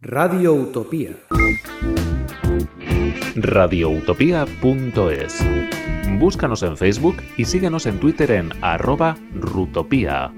Radio Utopía. radioutopía.es. Búscanos en Facebook y síguenos en Twitter en @rutopía.